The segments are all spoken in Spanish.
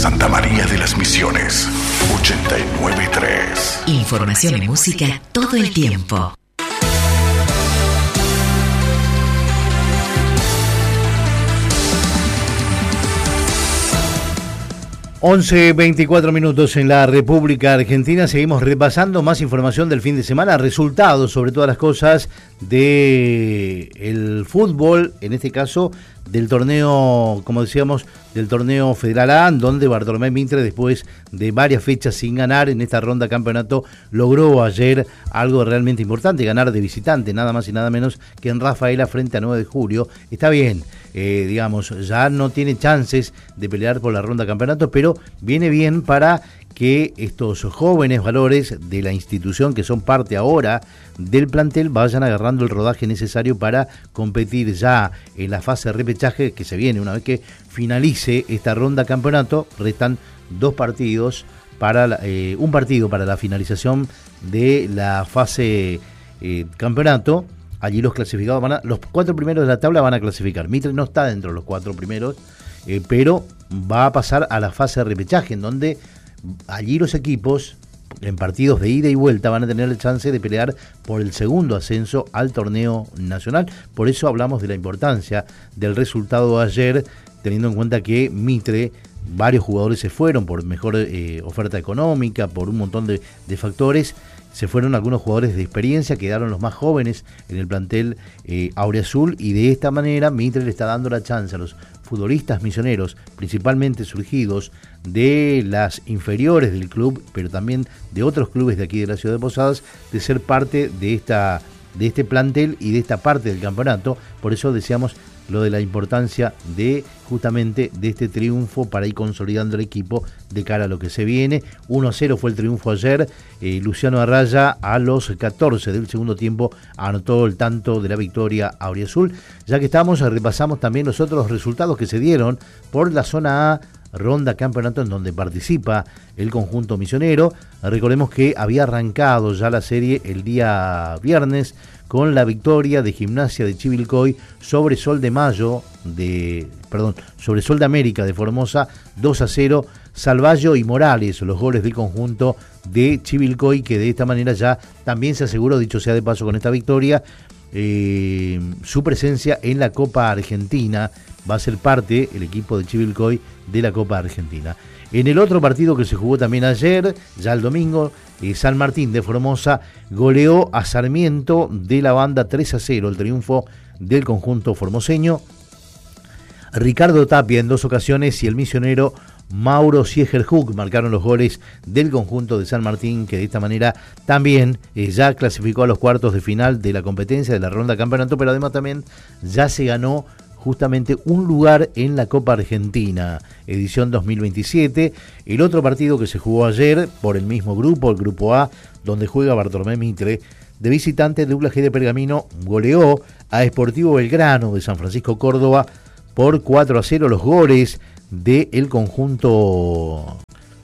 Santa María de las Misiones, 89.3. Información y música todo el tiempo. 11:24 en la República Argentina. Seguimos repasando más información del fin de semana, resultados sobre todas las cosas del fútbol, en este caso del torneo, como decíamos, del torneo Federal A, donde Bartolomé Mitre, después de varias fechas sin ganar en esta ronda campeonato, logró ayer algo realmente importante, ganar de visitante, nada más y nada menos que en Rafaela frente a 9 de julio. Está bien, digamos, ya no tiene chances de pelear por la ronda campeonato, pero viene bien para que estos jóvenes valores de la institución, que son parte ahora del plantel, vayan agarrando el rodaje necesario para competir ya en la fase de repechaje que se viene. Una vez que finalice esta ronda campeonato, restan dos partidos para un partido para la finalización de la fase campeonato. Allí los clasificados los 4 primeros de la tabla van a clasificar. Mitre no está dentro de los 4 primeros, pero va a pasar a la fase de repechaje, en donde allí los equipos en partidos de ida y vuelta van a tener la chance de pelear por el segundo ascenso al torneo nacional. Por eso hablamos de la importancia del resultado de ayer, teniendo en cuenta que Mitre, varios jugadores se fueron por mejor oferta económica, por un montón de factores. Se fueron algunos jugadores de experiencia, quedaron los más jóvenes en el plantel auriazul, y de esta manera Mitre le está dando la chance a los futbolistas misioneros, principalmente surgidos de las inferiores del club, pero también de otros clubes de aquí de la ciudad de Posadas, de ser parte de este plantel y de esta parte del campeonato. Por eso decíamos lo de la importancia de justamente de este triunfo para ir consolidando el equipo de cara a lo que se viene. 1-0 fue el triunfo ayer. Luciano Arraya a los 14 del segundo tiempo anotó el tanto de la victoria auriazul. Ya que estamos, repasamos también los otros resultados que se dieron por la zona A, ronda campeonato en donde participa el conjunto misionero. Recordemos que había arrancado ya la serie el día viernes con la victoria de Gimnasia de Chivilcoy sobre Sol de América de Formosa, 2-0. Salvallo y Morales, los goles del conjunto de Chivilcoy, que de esta manera ya también se aseguró, dicho sea de paso, con esta victoria, su presencia en la Copa Argentina. Va a ser parte el equipo de Chivilcoy de la Copa Argentina. En el otro partido que se jugó también ayer, ya el domingo, San Martín de Formosa goleó a Sarmiento de la Banda 3-0, el triunfo del conjunto formoseño. Ricardo Tapia en 2 ocasiones y el misionero Mauro Siegerhook marcaron los goles del conjunto de San Martín, que de esta manera también ya clasificó a los cuartos de final de la competencia de la ronda campeonato, pero además también ya se ganó justamente un lugar en la Copa Argentina, edición 2027. El otro partido que se jugó ayer por el mismo grupo, el grupo A, donde juega Bartolomé Mitre, de visitante, Douglas G de Pergamino goleó a Sportivo Belgrano de San Francisco Córdoba por 4-0. Los goles del conjunto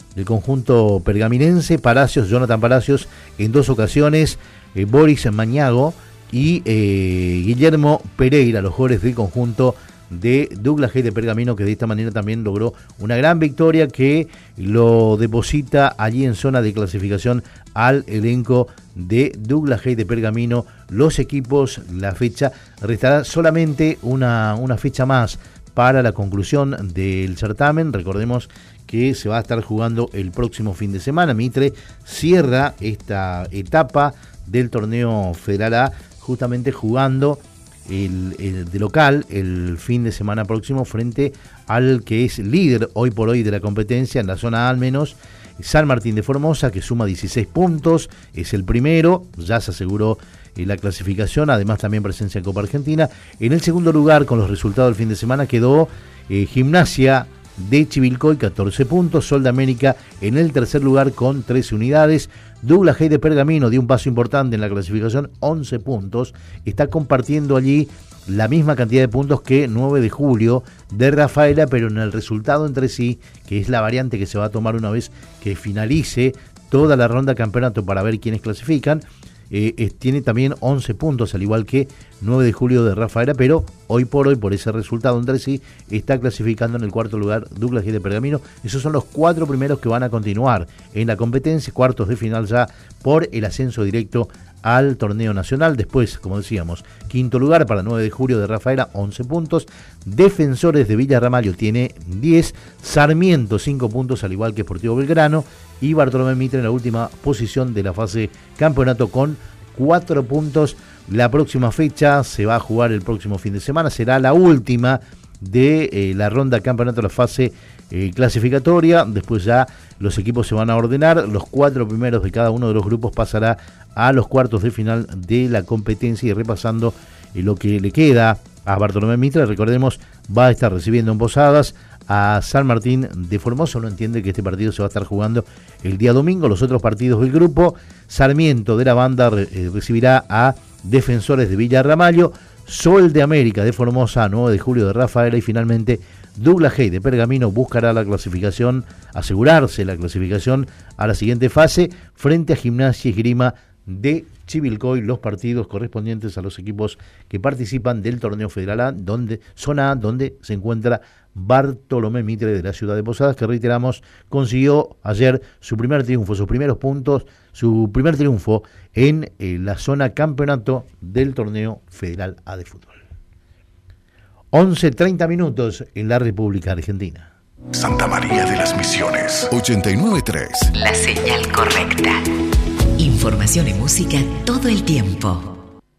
pergaminense, Jonathan Palacios en 2 ocasiones, Boris Mañago y Guillermo Pereira, los goles del conjunto de Douglas G de Pergamino, que de esta manera también logró una gran victoria que lo deposita allí en zona de clasificación al elenco de Douglas G de Pergamino. Los equipos, la fecha, restará solamente una fecha más para la conclusión del certamen. Recordemos que se va a estar jugando el próximo fin de semana. Mitre cierra esta etapa del torneo Federal A justamente jugando el de local el fin de semana próximo frente al que es líder hoy por hoy de la competencia, en la zona A al menos, San Martín de Formosa, que suma 16 puntos, es el primero, ya se aseguró la clasificación, además también presencia en Copa Argentina. En el segundo lugar, con los resultados del fin de semana, quedó Gimnasia de Chivilcoy, 14 puntos, Sol de América en el tercer lugar con 13 unidades, Douglas G de Pergamino dio un paso importante en la clasificación, 11 puntos, está compartiendo allí la misma cantidad de puntos que 9 de julio de Rafaela, pero en el resultado entre sí, que es la variante que se va a tomar una vez que finalice toda la ronda campeonato para ver quiénes clasifican. tiene también 11 puntos, al igual que 9 de julio de Rafaela, pero hoy por ese resultado entre sí está clasificando en el cuarto lugar Douglas G de Pergamino. Esos son los 4 primeros que van a continuar en la competencia, cuartos de final ya por el ascenso directo al torneo nacional. Después, como decíamos, quinto lugar para 9 de julio de Rafaela, 11 puntos. Defensores de Villa Ramallo tiene 10, Sarmiento 5 puntos, al igual que Sportivo Belgrano, y Bartolomé Mitre en la última posición de la fase campeonato con 4 puntos. La próxima fecha se va a jugar el próximo fin de semana, será la última de la ronda campeonato, la fase clasificatoria. Después ya los equipos se van a ordenar, los 4 primeros de cada uno de los grupos pasará a los cuartos de final de la competencia. Y repasando lo que le queda a Bartolomé Mitre, recordemos, va a estar recibiendo en Posadas a San Martín de Formosa. Uno entiende que este partido se va a estar jugando el día domingo. Los otros partidos del grupo: Sarmiento de la Banda recibirá a Defensores de Villa Ramallo, Sol de América de Formosa, 9 de julio de Rafaela, y finalmente Douglas G de Pergamino buscará la clasificación, asegurarse la clasificación a la siguiente fase frente a Gimnasia y Esgrima de Chivilcoy. Los partidos correspondientes a los equipos que participan del torneo federal A, zona A, donde se encuentra Bartolomé Mitre de la ciudad de Posadas, que reiteramos consiguió ayer su primer triunfo, sus primeros puntos, su primer triunfo en la zona campeonato del torneo federal A de fútbol. 11:30 minutos en la República Argentina. Santa María de las Misiones 89.3. La señal correcta. Información y música todo el tiempo.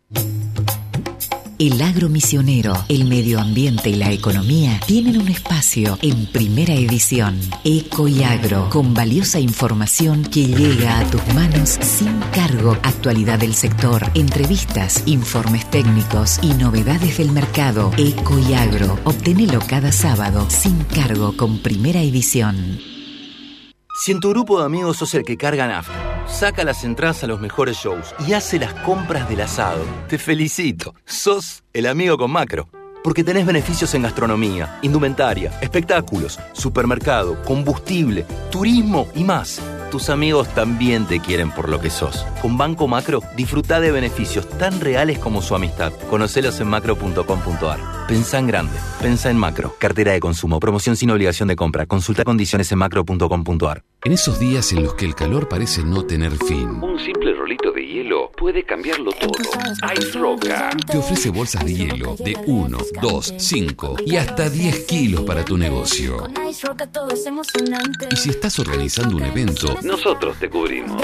El agro misionero, el medio ambiente y la economía tienen un espacio en Primera Edición. Eco y Agro, con valiosa información que llega a tus manos sin cargo. Actualidad del sector, entrevistas, informes técnicos y novedades del mercado. Eco y Agro, obténelo cada sábado sin cargo con Primera Edición. Si en tu grupo de amigos sos el que carga nafta, saca las entradas a los mejores shows y hace las compras del asado, te felicito. Sos el amigo con Macro. Porque tenés beneficios en gastronomía, indumentaria, espectáculos, supermercado, combustible, turismo y más. Tus amigos también te quieren por lo que sos. Con Banco Macro, disfrutá de beneficios tan reales como su amistad. Conocelos en macro.com.ar. Pensá en grande. Pensá en Macro. Cartera de consumo. Promoción sin obligación de compra. Consulta condiciones en macro.com.ar. En esos días en los que el calor parece no tener fin, un simple rolito de hielo puede cambiarlo todo. Ice Roca te ofrece bolsas de hielo de 1, 2, 5 y hasta 10 kilos para tu negocio. Y si estás organizando un evento, nosotros te cubrimos.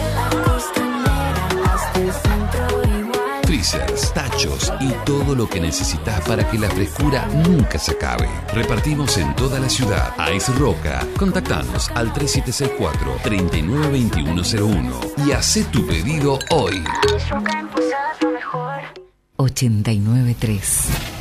Freezers, tachos y todo lo que necesitas para que la frescura nunca se acabe. Repartimos en toda la ciudad. Ice Roca. Contactanos al 3764-392101 y hacé tu pedido hoy. 89.3